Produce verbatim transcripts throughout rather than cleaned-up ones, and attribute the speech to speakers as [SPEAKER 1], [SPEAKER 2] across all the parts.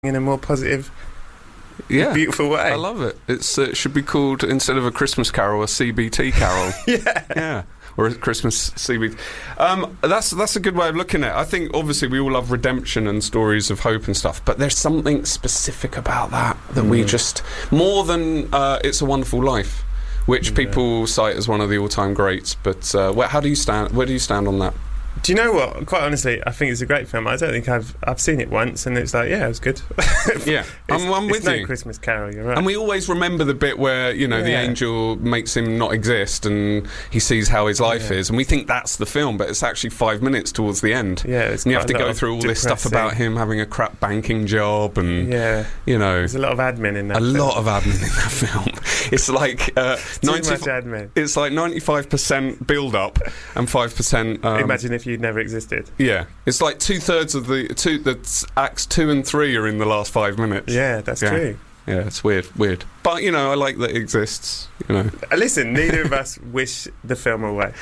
[SPEAKER 1] in a more positive,
[SPEAKER 2] yeah,
[SPEAKER 1] beautiful way.
[SPEAKER 2] I love it. It's uh, it should be called, instead of a Christmas Carol, a C B T Carol.
[SPEAKER 1] yeah,
[SPEAKER 2] yeah. Or a Christmas C B T. Um, that's that's a good way of looking at it. I think obviously we all love redemption and stories of hope and stuff, but there's something specific about that that mm. we just, more than uh, It's a Wonderful Life, which yeah. people cite as one of the all-time greats. But uh, where, how do you stand? Where do you stand on that?
[SPEAKER 1] Do you know what? Quite honestly, I think it's a great film. I don't think I've I've seen it once, and it's like, yeah, it was good.
[SPEAKER 2] yeah,
[SPEAKER 1] it's,
[SPEAKER 2] I'm, I'm with
[SPEAKER 1] it's no
[SPEAKER 2] you.
[SPEAKER 1] Christmas Carol, you're right.
[SPEAKER 2] And we always remember the bit where, you know, yeah. the angel makes him not exist, and he sees how his life yeah. is, and we think that's the film, but it's actually five minutes towards the end.
[SPEAKER 1] Yeah, it's
[SPEAKER 2] and you have to
[SPEAKER 1] go
[SPEAKER 2] through all
[SPEAKER 1] depressing.
[SPEAKER 2] this stuff about him having a crap banking job, and
[SPEAKER 1] yeah,
[SPEAKER 2] you know,
[SPEAKER 1] there's a lot of admin in that.
[SPEAKER 2] A
[SPEAKER 1] film.
[SPEAKER 2] lot of admin in that film. It's like uh,
[SPEAKER 1] too much admin.
[SPEAKER 2] It's like ninety-five percent build up and five percent. Um,
[SPEAKER 1] Imagine if you'd never existed.
[SPEAKER 2] Yeah, it's like two thirds of the two. The acts two and three are in the last five minutes.
[SPEAKER 1] Yeah, that's
[SPEAKER 2] yeah.
[SPEAKER 1] true.
[SPEAKER 2] Yeah, it's weird, weird. But you know, I like that it exists. You know,
[SPEAKER 1] listen, neither of us wish the film away.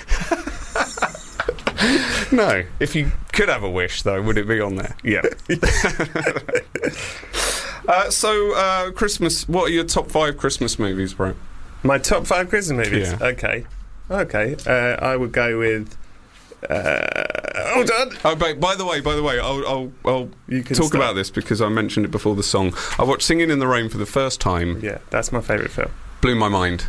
[SPEAKER 2] No, if you could have a wish, though, would it be on there?
[SPEAKER 1] Yeah.
[SPEAKER 2] uh, so, uh, Christmas. What are your top five Christmas movies, bro?
[SPEAKER 1] My top five Christmas movies.
[SPEAKER 2] Yeah.
[SPEAKER 1] Okay, okay. Uh, I would go with. Uh, hold on.
[SPEAKER 2] Oh, but by the way, by the way, I'll, I'll, I'll
[SPEAKER 1] you can
[SPEAKER 2] talk
[SPEAKER 1] start.
[SPEAKER 2] about this because I mentioned it before the song. I watched Singing in the Rain for the first time.
[SPEAKER 1] Yeah, that's my favourite film.
[SPEAKER 2] Blew my mind.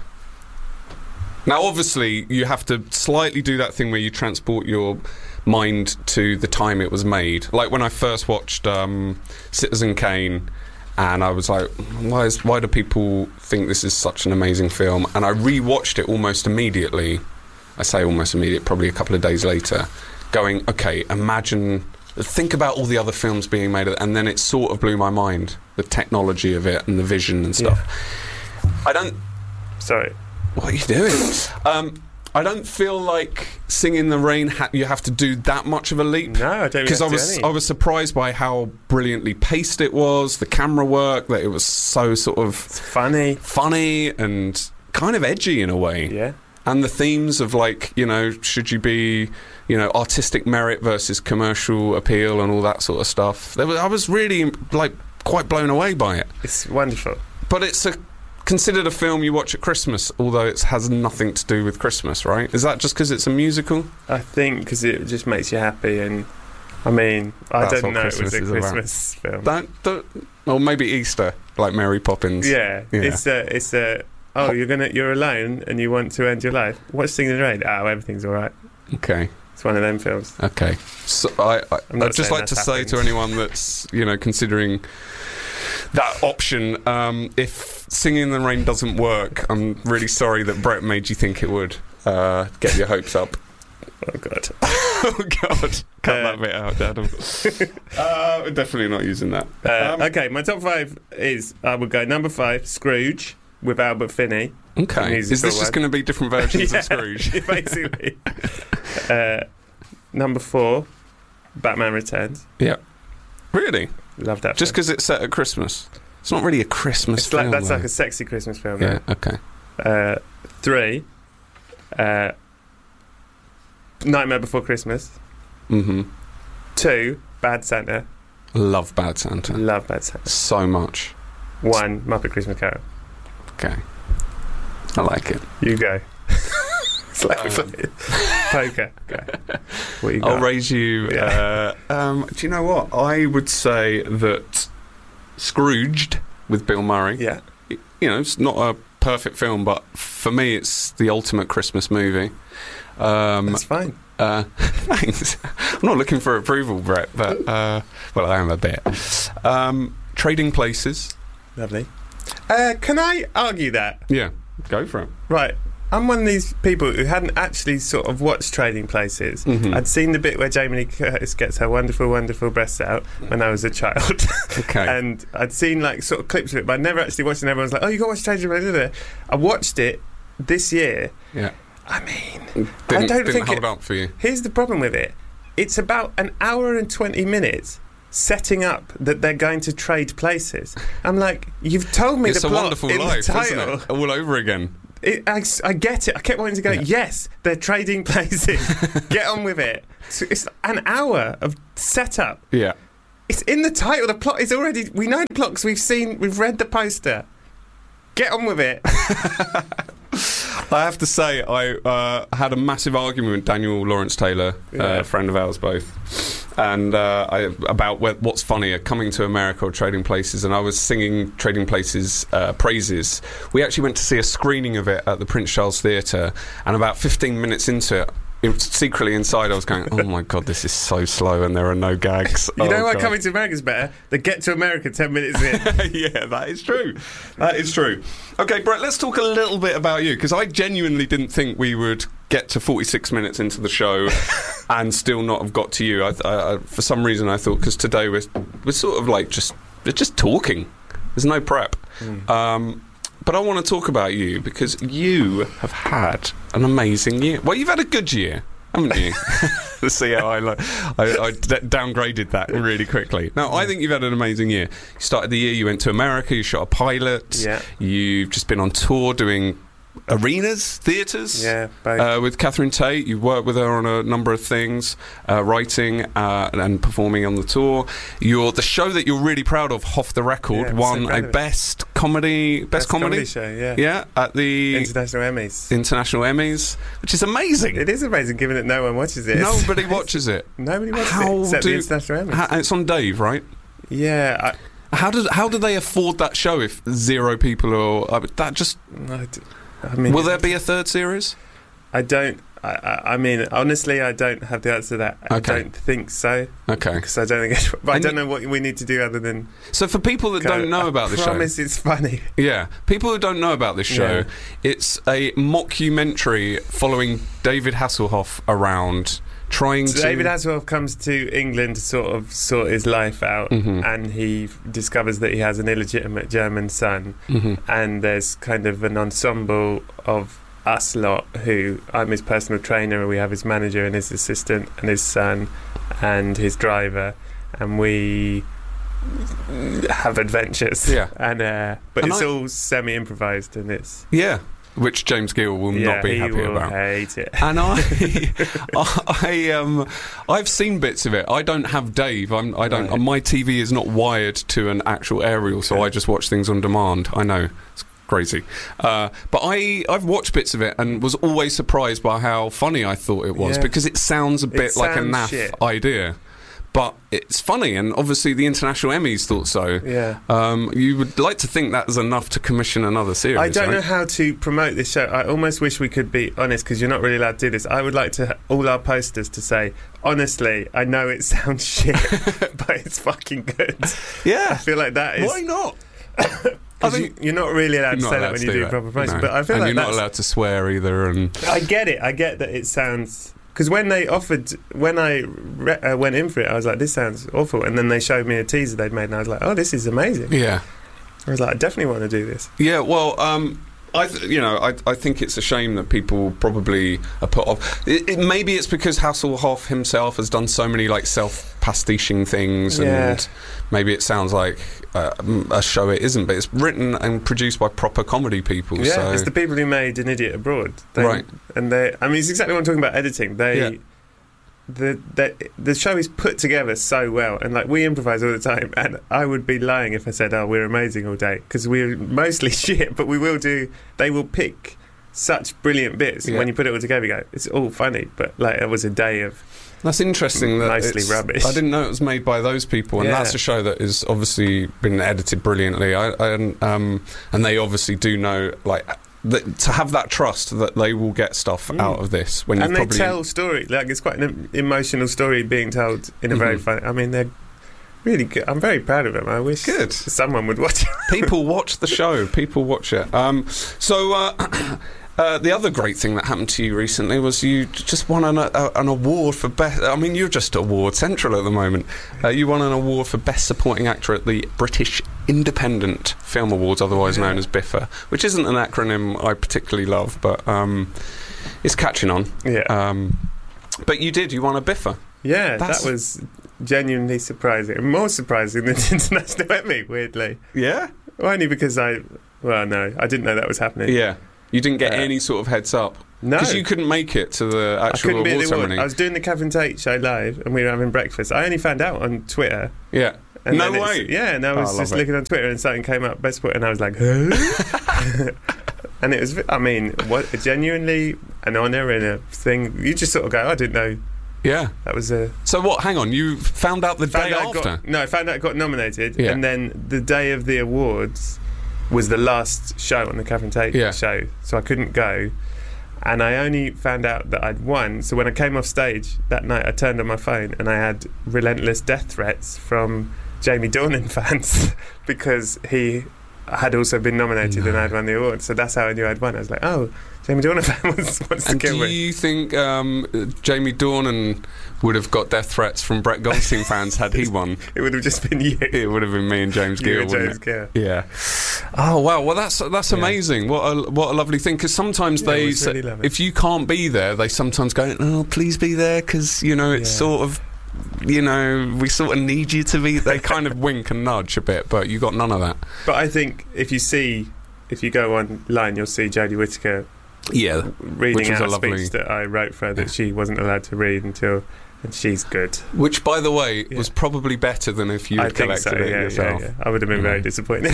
[SPEAKER 2] Now, obviously, you have to slightly do that thing where you transport your mind to the time it was made. Like when I first watched um, Citizen Kane, and I was like, why, is, why do people think this is such an amazing film? And I rewatched it almost immediately. I say almost immediate, probably a couple of days later, going, okay, imagine, think about all the other films being made, and then it sort of blew my mind, the technology of it and the vision and stuff. Yeah. I don't...
[SPEAKER 1] Sorry.
[SPEAKER 2] What are you doing? um, I don't feel like Singing in the Rain, ha- you have to do that much of a leap.
[SPEAKER 1] No, I don't
[SPEAKER 2] Because I was, I was surprised by how brilliantly paced it was, the camera work, that it was so sort of...
[SPEAKER 1] It's funny.
[SPEAKER 2] Funny and kind of edgy in a way.
[SPEAKER 1] Yeah.
[SPEAKER 2] And the themes of, like, you know, should you be, you know, artistic merit versus commercial appeal and all that sort of stuff. There was, I was really, like, quite blown away by it.
[SPEAKER 1] It's wonderful.
[SPEAKER 2] But it's a, considered a film you watch at Christmas, although it has nothing to do with Christmas, right? Is that just because it's a musical?
[SPEAKER 1] I think because it just makes you happy, and, I mean, I
[SPEAKER 2] That's
[SPEAKER 1] don't know
[SPEAKER 2] Christmas
[SPEAKER 1] it was a Christmas
[SPEAKER 2] about.
[SPEAKER 1] film.
[SPEAKER 2] Don't, don't, or maybe Easter, like Mary Poppins.
[SPEAKER 1] Yeah,
[SPEAKER 2] yeah.
[SPEAKER 1] it's a... It's a Oh, you're gonna you're alone and you want to end your life. Watch Singing in the Rain. Oh, everything's all right.
[SPEAKER 2] Okay.
[SPEAKER 1] It's one of them films.
[SPEAKER 2] Okay. So I, I I'd just like to say
[SPEAKER 1] happened.
[SPEAKER 2] to anyone that's, you know, considering that option, um, if Singing in the Rain doesn't work, I'm really sorry that Brett made you think it would. Uh, get your hopes up.
[SPEAKER 1] Oh God.
[SPEAKER 2] Oh God. Cut
[SPEAKER 1] Uh,
[SPEAKER 2] that bit out, Adam. uh, we're definitely not using that.
[SPEAKER 1] Uh,
[SPEAKER 2] Um,
[SPEAKER 1] okay, my top five is I would go number five, Scrooge with Albert Finney.
[SPEAKER 2] Okay. Is this just going to be different versions
[SPEAKER 1] yeah,
[SPEAKER 2] of Scrooge?
[SPEAKER 1] basically. uh, number four, Batman Returns.
[SPEAKER 2] Yeah. Really?
[SPEAKER 1] Love that.
[SPEAKER 2] Just because it's set at Christmas? It's not really a Christmas
[SPEAKER 1] it's
[SPEAKER 2] film.
[SPEAKER 1] like, that's
[SPEAKER 2] though.
[SPEAKER 1] like a sexy Christmas film.
[SPEAKER 2] Yeah.
[SPEAKER 1] Though.
[SPEAKER 2] Okay.
[SPEAKER 1] Uh, three, uh, Nightmare Before Christmas.
[SPEAKER 2] Mm-hmm.
[SPEAKER 1] Two, Bad Santa.
[SPEAKER 2] Love Bad Santa.
[SPEAKER 1] Love Bad Santa.
[SPEAKER 2] So much.
[SPEAKER 1] One, Muppet Christmas Carol.
[SPEAKER 2] Okay. I like it.
[SPEAKER 1] You go. It's like
[SPEAKER 2] Um,
[SPEAKER 1] poker. Go. What you got?
[SPEAKER 2] I'll raise you.
[SPEAKER 1] Yeah.
[SPEAKER 2] Uh, um, do you know what? I would say that Scrooged with Bill Murray.
[SPEAKER 1] Yeah.
[SPEAKER 2] You know, it's not a perfect film, but for me, it's the ultimate Christmas movie. Um,
[SPEAKER 1] That's fine.
[SPEAKER 2] Uh, thanks. I'm not looking for approval, Brett, but uh, well, I am a bit. Um, Trading Places.
[SPEAKER 1] Lovely. Uh, can I argue that?
[SPEAKER 2] Yeah, go for it.
[SPEAKER 1] Right. I'm one of these people who hadn't actually sort of watched Trading Places.
[SPEAKER 2] Mm-hmm.
[SPEAKER 1] I'd seen the bit where Jamie Lee Curtis gets her wonderful, wonderful breasts out when I was a child.
[SPEAKER 2] Okay.
[SPEAKER 1] And I'd seen like sort of clips of it, but I'd never actually watched it. And everyone's like, oh, you got to watch Trading Places. I watched it this year.
[SPEAKER 2] Yeah.
[SPEAKER 1] I mean,
[SPEAKER 2] Didn't,
[SPEAKER 1] I don't
[SPEAKER 2] didn't
[SPEAKER 1] think
[SPEAKER 2] hold
[SPEAKER 1] it,
[SPEAKER 2] up for you.
[SPEAKER 1] Here's the problem with it. It's about an hour and twenty minutes setting up that they're going to trade places. I'm like, you've told me
[SPEAKER 2] It's
[SPEAKER 1] the
[SPEAKER 2] a
[SPEAKER 1] plot
[SPEAKER 2] wonderful
[SPEAKER 1] in
[SPEAKER 2] life,
[SPEAKER 1] the
[SPEAKER 2] isn't
[SPEAKER 1] title.
[SPEAKER 2] it? All over again.
[SPEAKER 1] It, I, I get it. I kept wanting to go,
[SPEAKER 2] Yeah.
[SPEAKER 1] yes, they're trading places. Get on with it. So it's an hour of setup.
[SPEAKER 2] Yeah.
[SPEAKER 1] It's in the title. The plot is already... We know the plot 'cause we've seen... We've read the poster. Get on with it.
[SPEAKER 2] I have to say, I uh, had a massive argument with Daniel Lawrence Taylor,
[SPEAKER 1] Yeah.
[SPEAKER 2] uh, a friend of ours both, and uh, I, about wh- what's funnier, Coming to America or Trading Places, and I was singing Trading Places uh, praises. We actually went to see a screening of it at the Prince Charles Theatre, and about fifteen minutes into it, it secretly inside I was going, oh my god, this is so slow and there are no gags.
[SPEAKER 1] You
[SPEAKER 2] oh
[SPEAKER 1] know why
[SPEAKER 2] god.
[SPEAKER 1] Coming to America's better? They get to America ten minutes in.
[SPEAKER 2] Yeah, that is true. That is true. Okay, Brett, let's talk a little bit about you, because I genuinely didn't think we would get to forty-six minutes into the show and still not have got to you. I, I, I, for some reason, I thought, because today we're, we're sort of like just, we're just talking. There's no prep. Mm. Um, but I want to talk about you, because you have had an amazing year. Well, you've had a good year, haven't you? Let's see how I, like, I, I d- downgraded that really quickly. No, I think you've had an amazing year. You started the year, you went to America, you shot a pilot.
[SPEAKER 1] Yeah.
[SPEAKER 2] You've just been on tour doing arenas, theatres.
[SPEAKER 1] Yeah, both.
[SPEAKER 2] Uh, with Catherine Tate. You've worked with her on a number of things, uh, writing uh, and performing on the tour. You're the show that you're really proud of, Off the Record,
[SPEAKER 1] Yeah, I'm
[SPEAKER 2] won
[SPEAKER 1] so proud
[SPEAKER 2] a
[SPEAKER 1] of it.
[SPEAKER 2] best comedy, best,
[SPEAKER 1] Best
[SPEAKER 2] comedy,
[SPEAKER 1] comedy show, yeah.
[SPEAKER 2] yeah, at the
[SPEAKER 1] International Emmys.
[SPEAKER 2] International Emmys, which is amazing.
[SPEAKER 1] It is amazing, given that no one watches it.
[SPEAKER 2] Nobody watches it.
[SPEAKER 1] Nobody watches
[SPEAKER 2] How
[SPEAKER 1] it except
[SPEAKER 2] do-
[SPEAKER 1] the International Emmys.
[SPEAKER 2] Ha- and it's on Dave, right?
[SPEAKER 1] yeah,
[SPEAKER 2] How do how do they afford that show if zero people are? Uh, that just
[SPEAKER 1] I, I, d- I mean,
[SPEAKER 2] will there be a third series?
[SPEAKER 1] I don't. I, I, I mean, honestly, I don't have the answer to that. I
[SPEAKER 2] Okay.
[SPEAKER 1] don't think so,
[SPEAKER 2] Okay.
[SPEAKER 1] because I don't think. It's, but I
[SPEAKER 2] And
[SPEAKER 1] don't
[SPEAKER 2] you-
[SPEAKER 1] know what we need to do other than.
[SPEAKER 2] So for people that
[SPEAKER 1] go,
[SPEAKER 2] don't know
[SPEAKER 1] I
[SPEAKER 2] about the show,
[SPEAKER 1] promise it's funny.
[SPEAKER 2] yeah, people who don't know about this show,
[SPEAKER 1] Yeah.
[SPEAKER 2] it's a mockumentary following David Hasselhoff around trying
[SPEAKER 1] So
[SPEAKER 2] to.
[SPEAKER 1] David Hasselhoff comes to England to sort of sort his life out,
[SPEAKER 2] Mhm.
[SPEAKER 1] and he f- discovers that he has an illegitimate German son,
[SPEAKER 2] Mhm.
[SPEAKER 1] and there's kind of an ensemble of us lot who I'm his personal trainer, and we have his manager and his assistant and his son and his driver, and we have adventures.
[SPEAKER 2] Yeah.
[SPEAKER 1] and uh, but
[SPEAKER 2] And
[SPEAKER 1] it's
[SPEAKER 2] I-
[SPEAKER 1] all semi-improvised, and it's
[SPEAKER 2] Yeah, which James Gill will
[SPEAKER 1] yeah,
[SPEAKER 2] not be
[SPEAKER 1] he
[SPEAKER 2] happy
[SPEAKER 1] will
[SPEAKER 2] about.
[SPEAKER 1] hate it.
[SPEAKER 2] And I, I, um, I've seen bits of it. I don't have Dave. I'm, I don't.
[SPEAKER 1] Right.
[SPEAKER 2] My T V is not wired to an actual aerial, so
[SPEAKER 1] Okay.
[SPEAKER 2] I just watch things on demand. I know it's crazy, uh, but I, I've watched bits of it and was always surprised by how funny I thought it was,
[SPEAKER 1] Yeah.
[SPEAKER 2] because it sounds a
[SPEAKER 1] It
[SPEAKER 2] bit like a
[SPEAKER 1] sounds
[SPEAKER 2] naff
[SPEAKER 1] shit.
[SPEAKER 2] idea. But it's funny, and obviously the International Emmys thought so.
[SPEAKER 1] Yeah.
[SPEAKER 2] Um, you would like to think that was enough to commission another series.
[SPEAKER 1] I don't
[SPEAKER 2] right?
[SPEAKER 1] know how to promote this show. I almost wish we could be honest, because you're not really allowed to do this. I would like to all our posters to say, honestly, I know it sounds shit, but it's fucking good. I
[SPEAKER 2] Yeah.
[SPEAKER 1] feel like that is.
[SPEAKER 2] Why not?
[SPEAKER 1] I
[SPEAKER 2] I
[SPEAKER 1] think you're not really allowed
[SPEAKER 2] You're
[SPEAKER 1] to
[SPEAKER 2] not
[SPEAKER 1] say
[SPEAKER 2] allowed
[SPEAKER 1] that when
[SPEAKER 2] to
[SPEAKER 1] you
[SPEAKER 2] do
[SPEAKER 1] do
[SPEAKER 2] that.
[SPEAKER 1] proper promotion,
[SPEAKER 2] No.
[SPEAKER 1] but I feel
[SPEAKER 2] and
[SPEAKER 1] like
[SPEAKER 2] you're not
[SPEAKER 1] that's,
[SPEAKER 2] allowed to swear either. And
[SPEAKER 1] I get it. I get that it sounds. Because when they offered, when I re- uh, went in for it, I was like, this sounds awful. And then they showed me a teaser they'd made, and I was like, oh, this is amazing.
[SPEAKER 2] yeah,
[SPEAKER 1] I was like, I definitely want to do this.
[SPEAKER 2] yeah. Well, um, I, th- you know, I, I think it's a shame that people probably are put off. It, it, maybe it's because Hasselhoff himself has done so many like self-pastiching things,
[SPEAKER 1] Yeah.
[SPEAKER 2] and maybe it sounds like uh, a show it isn't. But it's written and produced by proper comedy people.
[SPEAKER 1] Yeah,
[SPEAKER 2] so.
[SPEAKER 1] it's the people who made An Idiot Abroad. They,
[SPEAKER 2] Right.
[SPEAKER 1] And they, I mean, it's exactly what I'm talking about editing. They,
[SPEAKER 2] Yeah.
[SPEAKER 1] the, the the show is put together so well, and like we improvise all the time. And I would be lying if I said, "Oh, we're amazing all day," because we're mostly shit. But we will do. They will pick such brilliant bits.
[SPEAKER 2] Yeah.
[SPEAKER 1] When you put it all together, you go, "It's all funny." But like, it was a day of.
[SPEAKER 2] That's interesting. That
[SPEAKER 1] Mostly
[SPEAKER 2] it's-
[SPEAKER 1] rubbish.
[SPEAKER 2] I didn't know it was made by those people, and
[SPEAKER 1] Yeah.
[SPEAKER 2] that's a show that has obviously been edited brilliantly. I, I, um, and they obviously do know, like, that, to have that trust that they will get stuff
[SPEAKER 1] Mm.
[SPEAKER 2] out of this. When
[SPEAKER 1] And
[SPEAKER 2] you
[SPEAKER 1] they
[SPEAKER 2] probably
[SPEAKER 1] tell story. Like it's quite an em- emotional story being told in a very
[SPEAKER 2] Mhm.
[SPEAKER 1] fun. I mean, they're really good. I'm very proud of them. I wish
[SPEAKER 2] Good.
[SPEAKER 1] someone would watch it.
[SPEAKER 2] people watch the show. People watch it. Um, so. Uh, Uh, the other great thing that happened to you recently was you j- just won an, uh, an award for best. I mean, you're just award central at the moment. Uh, you won an award for best supporting actor at the British Independent Film Awards, otherwise
[SPEAKER 1] Yeah.
[SPEAKER 2] known as BIFA, which isn't an acronym I particularly love, but um, it's catching on.
[SPEAKER 1] Yeah.
[SPEAKER 2] Um, but you did. You won a BIFA.
[SPEAKER 1] Yeah,
[SPEAKER 2] That's-
[SPEAKER 1] that was genuinely surprising. And more surprising than International Emmy, weirdly.
[SPEAKER 2] Yeah.
[SPEAKER 1] Well, only because I... Well, no, I didn't know that was happening.
[SPEAKER 2] Yeah. You didn't get
[SPEAKER 1] Uh,
[SPEAKER 2] any sort of heads up?
[SPEAKER 1] No.
[SPEAKER 2] Because you couldn't make it to the
[SPEAKER 1] I
[SPEAKER 2] actual
[SPEAKER 1] couldn't be at
[SPEAKER 2] award
[SPEAKER 1] the award.
[SPEAKER 2] ceremony.
[SPEAKER 1] I was doing the Catherine Tate show live, and we were having breakfast. I only found out on Twitter.
[SPEAKER 2] Yeah.
[SPEAKER 1] And
[SPEAKER 2] No
[SPEAKER 1] then it's-
[SPEAKER 2] way.
[SPEAKER 1] Yeah, and I
[SPEAKER 2] Oh,
[SPEAKER 1] was
[SPEAKER 2] I
[SPEAKER 1] just
[SPEAKER 2] love it.
[SPEAKER 1] looking on Twitter, and something came up, best sport, and I was like, huh? And it was, I mean, what genuinely an honour and a thing. You just sort of go, I didn't know
[SPEAKER 2] Yeah.
[SPEAKER 1] that was a.
[SPEAKER 2] So what? Hang on. You found out the
[SPEAKER 1] Found
[SPEAKER 2] day
[SPEAKER 1] out I
[SPEAKER 2] after?
[SPEAKER 1] got, no, I found out I got nominated,
[SPEAKER 2] Yeah.
[SPEAKER 1] and then the day of the awards was the last show on the Catherine Tate
[SPEAKER 2] Yeah.
[SPEAKER 1] show, so I couldn't go. And I only found out that I'd won. So when I came off stage that night, I turned on my phone and I had relentless death threats from Jamie Dornan fans because he had also been nominated
[SPEAKER 2] No.
[SPEAKER 1] and I'd won the award. So that's how I knew I'd won. I was like, oh, Jamie Dornan fan wants, wants to
[SPEAKER 2] And
[SPEAKER 1] kill
[SPEAKER 2] do
[SPEAKER 1] me.
[SPEAKER 2] you think um, Jamie Dornan would have got death threats from Brett Goldstein fans had he won?
[SPEAKER 1] It would have just been you.
[SPEAKER 2] It would have been me and James
[SPEAKER 1] You
[SPEAKER 2] Gill,
[SPEAKER 1] and
[SPEAKER 2] wouldn't
[SPEAKER 1] James
[SPEAKER 2] it?
[SPEAKER 1] Gill.
[SPEAKER 2] Yeah. Oh wow. Well, that's that's
[SPEAKER 1] Yeah.
[SPEAKER 2] amazing. What a what a lovely thing. Because sometimes
[SPEAKER 1] Yeah, it
[SPEAKER 2] they,
[SPEAKER 1] was really
[SPEAKER 2] say,
[SPEAKER 1] lovely.
[SPEAKER 2] if you can't be there, they sometimes go, "Oh, please be there," because you know it's
[SPEAKER 1] Yeah.
[SPEAKER 2] sort of, you know, we sort of need you to be. They kind of wink and nudge a bit, but you got none of that.
[SPEAKER 1] But I think if you see, if you go online, you'll see Jodie Whittaker
[SPEAKER 2] Yeah.
[SPEAKER 1] reading
[SPEAKER 2] Which was
[SPEAKER 1] out
[SPEAKER 2] a
[SPEAKER 1] a
[SPEAKER 2] lovely-
[SPEAKER 1] speech that I wrote for her that
[SPEAKER 2] Yeah.
[SPEAKER 1] she wasn't allowed to read until, and she's good.
[SPEAKER 2] Which, by the way,
[SPEAKER 1] Yeah.
[SPEAKER 2] was probably better than if you
[SPEAKER 1] I
[SPEAKER 2] had
[SPEAKER 1] think
[SPEAKER 2] collected
[SPEAKER 1] so.
[SPEAKER 2] it
[SPEAKER 1] Yeah, yeah,
[SPEAKER 2] yourself.
[SPEAKER 1] yeah. I would have been
[SPEAKER 2] Mm.
[SPEAKER 1] very disappointed.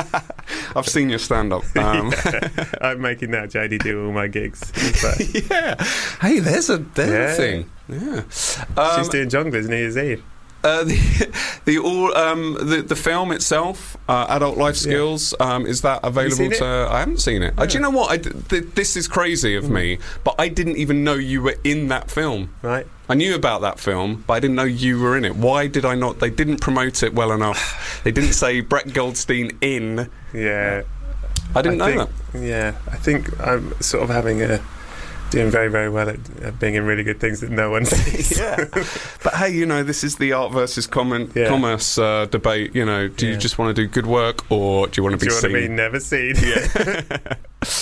[SPEAKER 2] I've seen your stand-up. Um,
[SPEAKER 1] Yeah. I'm making that Jodie do all my gigs. But
[SPEAKER 2] yeah. Hey, there's a there's
[SPEAKER 1] Yeah.
[SPEAKER 2] a thing. Yeah. Um,
[SPEAKER 1] she's doing jonglers New Year's Eve.
[SPEAKER 2] Uh, the the all um the the film itself, uh, Adult Life
[SPEAKER 1] Yeah.
[SPEAKER 2] Skills, um, is that available
[SPEAKER 1] seen it?
[SPEAKER 2] to? I haven't seen it. Uh, do you know what? I d th this is crazy of
[SPEAKER 1] Mm.
[SPEAKER 2] me, but I didn't even know you were in that film.
[SPEAKER 1] Right?
[SPEAKER 2] I knew about that film, but I didn't know you were in it. Why did I not? They didn't promote it well enough. They didn't say Brett Goldstein in.
[SPEAKER 1] Yeah.
[SPEAKER 2] I didn't
[SPEAKER 1] I
[SPEAKER 2] know
[SPEAKER 1] think,
[SPEAKER 2] that.
[SPEAKER 1] Yeah, I think I'm sort of having a doing very very well at, at being in really good things that no one sees.
[SPEAKER 2] Yeah. But hey, you know, this is the art versus common,
[SPEAKER 1] Yeah.
[SPEAKER 2] commerce uh, debate. You know, do you
[SPEAKER 1] Yeah.
[SPEAKER 2] just want to do good work, or do you want to
[SPEAKER 1] Do
[SPEAKER 2] be
[SPEAKER 1] you want to
[SPEAKER 2] seen?
[SPEAKER 1] be never seen?
[SPEAKER 2] Yeah.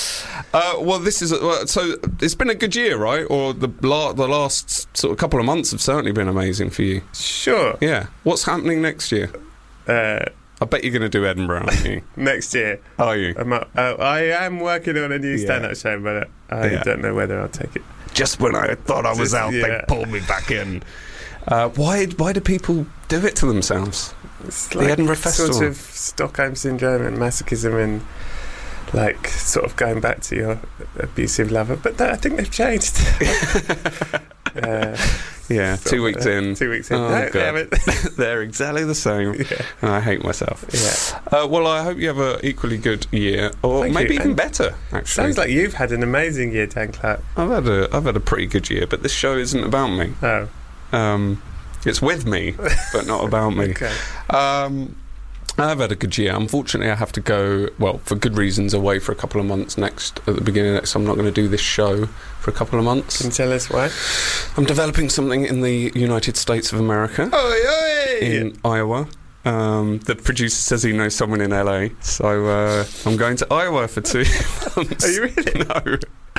[SPEAKER 2] uh, well, this is well, so. It's been a good year, right? Or the la- the last sort of couple of months have certainly been amazing for you.
[SPEAKER 1] Sure.
[SPEAKER 2] Yeah. What's happening next year?
[SPEAKER 1] Uh,
[SPEAKER 2] I bet you're going to do Edinburgh, aren't you?
[SPEAKER 1] next year,
[SPEAKER 2] Are you?
[SPEAKER 1] I'm, uh, I am working on a new
[SPEAKER 2] Yeah.
[SPEAKER 1] stand-up show, but I
[SPEAKER 2] Yeah.
[SPEAKER 1] don't know whether I'll take it.
[SPEAKER 2] Just when I thought I was
[SPEAKER 1] Just-
[SPEAKER 2] out, they
[SPEAKER 1] yeah.
[SPEAKER 2] pulled me back in. Uh, why? Why do people do it to themselves?
[SPEAKER 1] It's
[SPEAKER 2] The
[SPEAKER 1] like
[SPEAKER 2] Edinburgh
[SPEAKER 1] sort
[SPEAKER 2] Festival.
[SPEAKER 1] of Stockholm syndrome and masochism and like sort of going back to your abusive lover. But th- I think they've changed. uh,
[SPEAKER 2] Yeah.
[SPEAKER 1] sort
[SPEAKER 2] Two
[SPEAKER 1] of,
[SPEAKER 2] weeks
[SPEAKER 1] uh,
[SPEAKER 2] in.
[SPEAKER 1] Two weeks in.
[SPEAKER 2] Oh,
[SPEAKER 1] no, they
[SPEAKER 2] God.
[SPEAKER 1] haven't.
[SPEAKER 2] They're exactly the same.
[SPEAKER 1] Yeah.
[SPEAKER 2] And I hate myself.
[SPEAKER 1] Yeah.
[SPEAKER 2] Uh, well, I hope you have an equally good year, or
[SPEAKER 1] Thank
[SPEAKER 2] maybe
[SPEAKER 1] you.
[SPEAKER 2] even
[SPEAKER 1] And
[SPEAKER 2] better. Actually,
[SPEAKER 1] Sounds like you've had an amazing year, Dan Clark.
[SPEAKER 2] I've had a I've had a pretty good year, but this show isn't about me.
[SPEAKER 1] Oh,
[SPEAKER 2] Um, it's with me, but not about me.
[SPEAKER 1] okay.
[SPEAKER 2] Um, I've had a good year. Unfortunately, I have to go, well, for good reasons, away for a couple of months next, at the beginning of next. So I'm not going to do this show for a couple of months.
[SPEAKER 1] Can you tell us why?
[SPEAKER 2] I'm developing something in the United States of America,
[SPEAKER 1] Oi, oi!
[SPEAKER 2] in Iowa. Um, the producer says he knows someone in L A, so uh, I'm going to Iowa for two months.
[SPEAKER 1] Are you really?
[SPEAKER 2] No.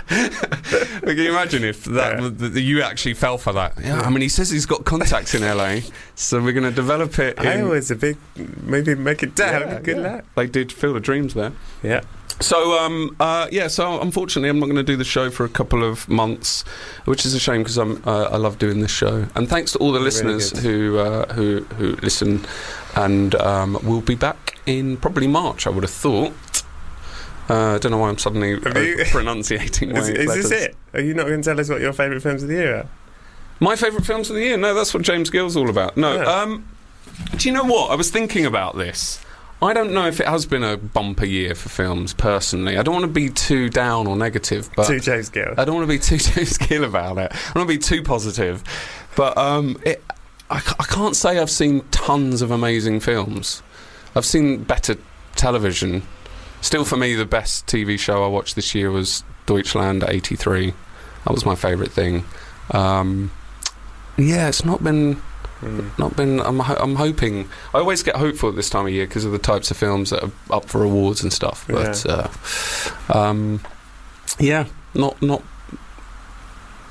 [SPEAKER 2] Can you imagine if that
[SPEAKER 1] Yeah.
[SPEAKER 2] th- th- you actually fell for that? Yeah, I mean, he says he's got contacts in L A, so we're going to develop it. In,
[SPEAKER 1] Iowa's a big. Maybe make it down.
[SPEAKER 2] Yeah,
[SPEAKER 1] Good
[SPEAKER 2] yeah.
[SPEAKER 1] luck.
[SPEAKER 2] They did Field of Dreams there.
[SPEAKER 1] Yeah.
[SPEAKER 2] So, um, uh, yeah. So, unfortunately, I'm not going to do the show for a couple of months, which is a shame because I'm uh, I love doing this show. And thanks to all the
[SPEAKER 1] Really
[SPEAKER 2] listeners
[SPEAKER 1] good.
[SPEAKER 2] who uh, who who listen. And um, we'll be back in probably March, I would have thought. Uh, I don't know why I'm suddenly
[SPEAKER 1] Have you-
[SPEAKER 2] uh, pronunciating.
[SPEAKER 1] Is,
[SPEAKER 2] my
[SPEAKER 1] is this
[SPEAKER 2] letters.
[SPEAKER 1] it? Are you not going to tell us what your favourite films of the year are?
[SPEAKER 2] My favourite films of the year? No, that's what James Gill's all about. No.
[SPEAKER 1] Yeah.
[SPEAKER 2] Um, do you know what? I was thinking about this. I don't know if it has been a bumper year for films, personally. I don't want to be too down or negative, but
[SPEAKER 1] To James Gill.
[SPEAKER 2] I don't want to be too James Gill about it. I don't want to be too positive. But um, it, I, ca- I can't say I've seen tons of amazing films. I've seen better television. Still, for me, the best T V show I watched this year was Deutschland eighty-three. That was my favourite thing. Um, yeah, it's not been...
[SPEAKER 1] Mm.
[SPEAKER 2] Not been. I'm. Ho- I'm hoping. I always get hopeful at this time of year because of the types of films that are up for awards and stuff. But,
[SPEAKER 1] Yeah.
[SPEAKER 2] uh, um, yeah, not not.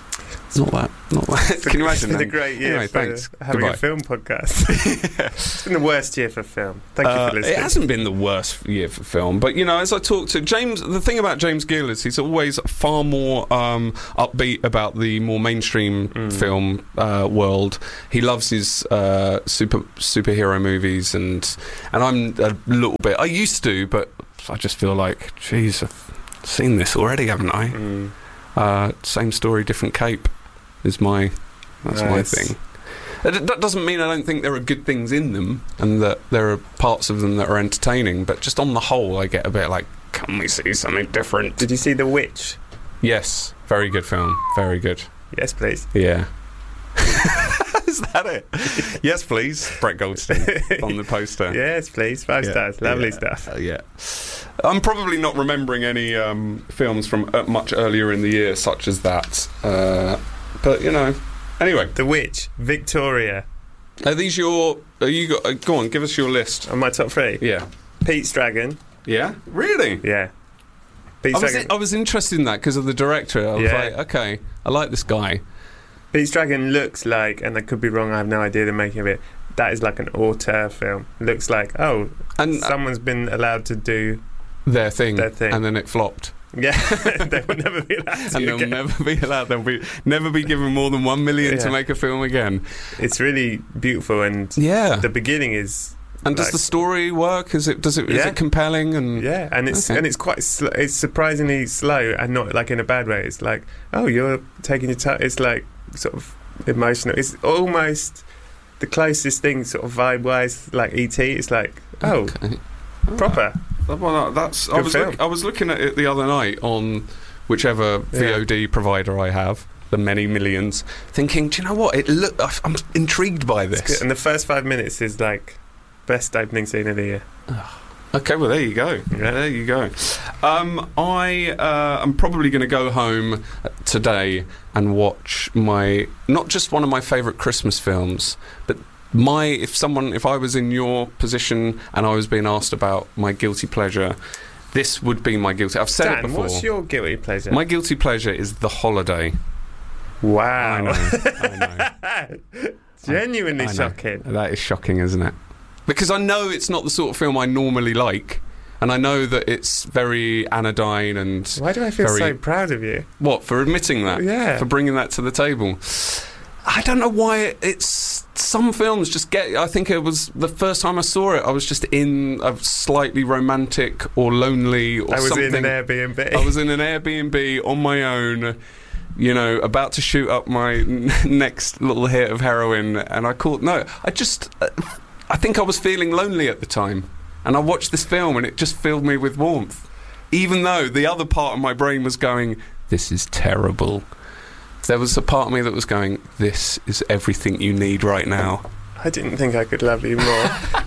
[SPEAKER 2] Not that. Not that. Can you imagine?
[SPEAKER 1] It's been
[SPEAKER 2] that?
[SPEAKER 1] a great year
[SPEAKER 2] Anyway,
[SPEAKER 1] for
[SPEAKER 2] thanks.
[SPEAKER 1] having
[SPEAKER 2] Goodbye.
[SPEAKER 1] a film podcast.
[SPEAKER 2] Yeah.
[SPEAKER 1] It's been the worst year for film. Thank you
[SPEAKER 2] Uh,
[SPEAKER 1] for listening.
[SPEAKER 2] It hasn't been the worst year for film, but you know, as I talk to James, the thing about James Gill is he's always far more um, upbeat about the more mainstream
[SPEAKER 1] Mm.
[SPEAKER 2] film uh, world. He loves his uh, super superhero movies, and and I'm a little bit. I used to, but I just feel like, geez, I've seen this already, haven't I?
[SPEAKER 1] Mm.
[SPEAKER 2] Uh, same story, different cape is my that's my
[SPEAKER 1] Nice.
[SPEAKER 2] thing. That that doesn't mean I don't think there are good things in them and that there are parts of them that are entertaining, but just on the whole I get a bit like, can we see something different?
[SPEAKER 1] Did you see The Witch?
[SPEAKER 2] Yes, very good film, very good.
[SPEAKER 1] Yes, please.
[SPEAKER 2] Yeah. Is that it? Yes, please. Brett Goldstein on the poster.
[SPEAKER 1] Yes, please. Five
[SPEAKER 2] Yeah,
[SPEAKER 1] stars. Lovely
[SPEAKER 2] yeah,
[SPEAKER 1] stuff.
[SPEAKER 2] uh, yeah. I'm probably not remembering any um, films from uh, much earlier in the year such as that. Uh, but, you know. Anyway.
[SPEAKER 1] The Witch, Victoria.
[SPEAKER 2] Are these your... Are you got, uh, go on, give us your list.
[SPEAKER 1] On my top three.
[SPEAKER 2] Yeah.
[SPEAKER 1] Pete's Dragon.
[SPEAKER 2] Yeah? Really?
[SPEAKER 1] Yeah. Pete's
[SPEAKER 2] I was,
[SPEAKER 1] Dragon.
[SPEAKER 2] I was interested in that because of the director. I was
[SPEAKER 1] Yeah.
[SPEAKER 2] like, okay, I like this guy.
[SPEAKER 1] Pete's Dragon looks like, and I could be wrong, I have no idea the making of it, that is like an auteur film. Looks like, oh,
[SPEAKER 2] And
[SPEAKER 1] someone's been allowed to do...
[SPEAKER 2] their thing,
[SPEAKER 1] Their thing.
[SPEAKER 2] and then it flopped.
[SPEAKER 1] Yeah, they will never be allowed to
[SPEAKER 2] And they'll
[SPEAKER 1] again.
[SPEAKER 2] never be allowed. They'll be never be given more than one million to
[SPEAKER 1] Yeah.
[SPEAKER 2] make a film again.
[SPEAKER 1] It's really beautiful, and
[SPEAKER 2] Yeah.
[SPEAKER 1] the beginning is...
[SPEAKER 2] And does
[SPEAKER 1] like-
[SPEAKER 2] the story work? Is it does it is
[SPEAKER 1] Yeah.
[SPEAKER 2] it compelling? And
[SPEAKER 1] Yeah, and it's
[SPEAKER 2] Okay.
[SPEAKER 1] and it's quite sl- it's surprisingly slow, and not like in a bad way. It's like, oh, you're taking your time. It's like sort of emotional. It's almost the closest thing, sort of vibe wise, like E T. It's like, oh,
[SPEAKER 2] Okay.
[SPEAKER 1] proper.
[SPEAKER 2] Well, that's. I
[SPEAKER 1] Good
[SPEAKER 2] was
[SPEAKER 1] film.
[SPEAKER 2] look, I was looking at it the other night on whichever
[SPEAKER 1] Yeah.
[SPEAKER 2] V O D provider I have, the many millions, thinking, do you know what? It look. I'm intrigued by
[SPEAKER 1] It's
[SPEAKER 2] this.
[SPEAKER 1] good. And the first five minutes is like best opening scene of the year.
[SPEAKER 2] Okay, well there you go.
[SPEAKER 1] Yeah.
[SPEAKER 2] There you go. Um, I uh, am probably going to go home today and watch my not just one of my favourite Christmas films, but my if someone if I was in your position and I was being asked about my guilty pleasure, this would be my guilty. I've said
[SPEAKER 1] Dan,
[SPEAKER 2] it before.
[SPEAKER 1] what's your guilty pleasure?
[SPEAKER 2] My guilty pleasure is The Holiday.
[SPEAKER 1] wow,
[SPEAKER 2] I know. I know.
[SPEAKER 1] genuinely
[SPEAKER 2] I know.
[SPEAKER 1] shocking.
[SPEAKER 2] That is shocking, isn't it? Because I know it's not the sort of film I normally like, and I know that it's very anodyne and
[SPEAKER 1] Why do I feel
[SPEAKER 2] very-
[SPEAKER 1] so proud of you?
[SPEAKER 2] what for admitting that,
[SPEAKER 1] Yeah.
[SPEAKER 2] for bringing that to the table. I don't know why it, it's some films just get. I think it was the first time I saw it. I was just in a slightly romantic or lonely or
[SPEAKER 1] I was
[SPEAKER 2] something.
[SPEAKER 1] in an Airbnb.
[SPEAKER 2] I was in an Airbnb on my own, you know, about to shoot up my n- next little hit of heroin, and I caught. No, I just. Uh, I think I was feeling lonely at the time, and I watched this film, and it just filled me with warmth, even though the other part of my brain was going, "This is terrible." There was a part of me that was going, "This is everything you need right now."
[SPEAKER 1] I didn't think I could love you more.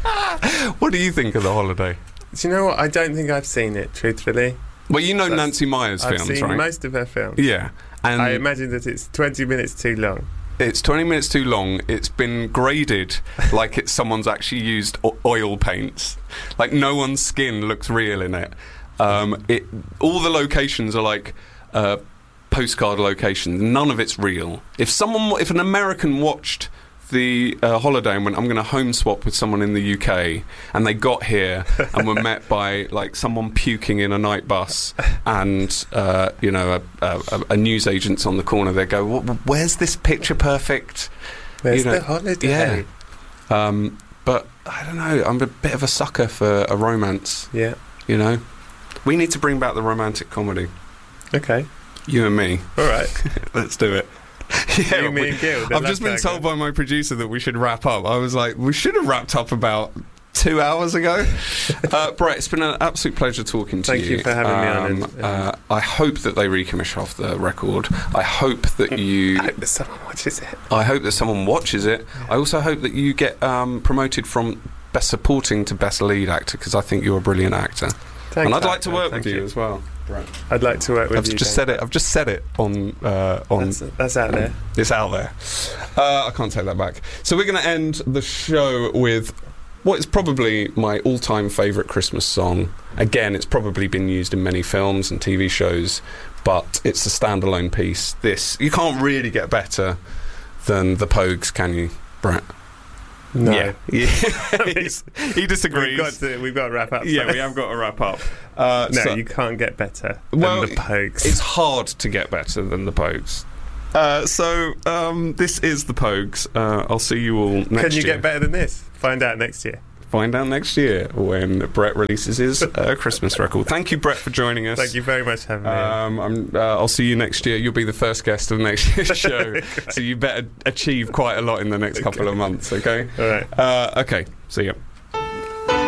[SPEAKER 2] What do you think of The Holiday?
[SPEAKER 1] Do you know what? I don't think I've seen it, truthfully.
[SPEAKER 2] Well, you know
[SPEAKER 1] That's-
[SPEAKER 2] Nancy Meyers
[SPEAKER 1] I've
[SPEAKER 2] films,
[SPEAKER 1] seen
[SPEAKER 2] right?
[SPEAKER 1] most of her films.
[SPEAKER 2] Yeah, and
[SPEAKER 1] I imagine that it's twenty minutes too long.
[SPEAKER 2] it's twenty minutes too long. It's been graded like it's someone's actually used o- oil paints. Like no one's skin looks real in it. Um, it all the locations are like uh, postcard locations. None of it's real. If someone, if an American watched the uh, Holiday and went, I'm going to home swap with someone in the U K, and they got here and were met by like someone puking in a night bus and uh, you know a, a, a newsagent's on the corner, they go, "Wh- where's this picture perfect?"
[SPEAKER 1] Where's
[SPEAKER 2] You know,
[SPEAKER 1] the holiday?
[SPEAKER 2] yeah. Um, but I don't know, I'm a bit of a sucker for a romance,
[SPEAKER 1] Yeah.
[SPEAKER 2] you know. We need to bring back the romantic comedy,
[SPEAKER 1] Okay.
[SPEAKER 2] you and me.
[SPEAKER 1] All right.
[SPEAKER 2] Let's do it. Yeah,
[SPEAKER 1] you, me,
[SPEAKER 2] we-
[SPEAKER 1] and Gil. the
[SPEAKER 2] I've
[SPEAKER 1] love
[SPEAKER 2] just been
[SPEAKER 1] bag
[SPEAKER 2] told
[SPEAKER 1] guy.
[SPEAKER 2] by my producer that we should wrap up. I was like, we should have wrapped up about two hours ago. uh, Brett, it's been an absolute pleasure talking to
[SPEAKER 1] Thank
[SPEAKER 2] you.
[SPEAKER 1] you for having me on,
[SPEAKER 2] Um,
[SPEAKER 1] and,
[SPEAKER 2] uh, I hope that they recommission off the record. I hope that you.
[SPEAKER 1] I hope that someone watches it.
[SPEAKER 2] I hope that someone watches it. I also hope that you get um, promoted from best supporting to best lead actor, because I think you're a brilliant actor.
[SPEAKER 1] Thanks,
[SPEAKER 2] and I'd like to
[SPEAKER 1] Arthur.
[SPEAKER 2] work
[SPEAKER 1] Thank
[SPEAKER 2] with you as well. Right.
[SPEAKER 1] I'd like to work with
[SPEAKER 2] I've
[SPEAKER 1] you.
[SPEAKER 2] just
[SPEAKER 1] Dan.
[SPEAKER 2] said it. I've just said it on uh, on.
[SPEAKER 1] That's, that's out there.
[SPEAKER 2] It's out there. Uh, I can't take that back. So we're going to end the show with what is probably my all-time favourite Christmas song. Again, it's probably been used in many films and T V shows, but it's a standalone piece. This, you can't really get better than the Pogues, can you, Brett?
[SPEAKER 1] No.
[SPEAKER 2] Yeah, yeah. He disagrees.
[SPEAKER 1] We've got to, we've got to wrap up.
[SPEAKER 2] Yeah, we have got to wrap up. Uh,
[SPEAKER 1] no,
[SPEAKER 2] so,
[SPEAKER 1] you can't get better
[SPEAKER 2] well,
[SPEAKER 1] than the Pogues.
[SPEAKER 2] It's hard to get better than the Pogues. Uh, so um, this is the Pogues. Uh, I'll see you all next year.
[SPEAKER 1] Can you get better than this? Find out next year.
[SPEAKER 2] Find out next year when Brett releases his uh, Christmas record. Thank you, Brett, for joining us.
[SPEAKER 1] Thank you very much for having me.
[SPEAKER 2] Um, I'm, uh, I'll see you next year. You'll be the first guest of next year's show, so you better achieve quite a lot in the next couple
[SPEAKER 1] okay.
[SPEAKER 2] of months. Okay.
[SPEAKER 1] All right.
[SPEAKER 2] Uh, okay. See ya.